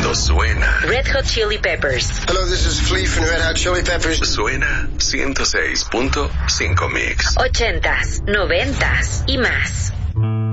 cuando suena. Red Hot Chili Peppers. Hello, this is Flea from Red Hot Chili Peppers. Suena 106.5 Mix. 80s, 90s y más.